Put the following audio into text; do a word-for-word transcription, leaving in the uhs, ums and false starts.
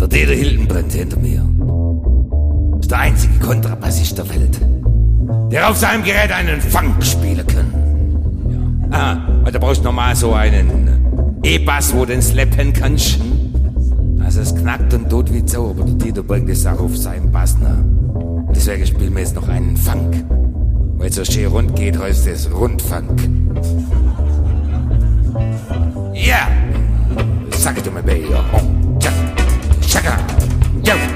Der Dieter Hildenbrand hinter mir ist der einzige Kontrabassist der Welt, der auf seinem Gerät einen Funk spielen kann. Ja. Ah, weil du brauchst normal so einen E-Bass, wo du den slappen kannst. Also es knackt und tut wie so, aber der Dieter bringt es auch auf seinen Bass nach. Deswegen spielen wir jetzt noch einen Funk. Weil es so schön rund geht, heißt es Rundfunk. Ja! Sag it to me, baby. Oh, tschak, tschakka, yo!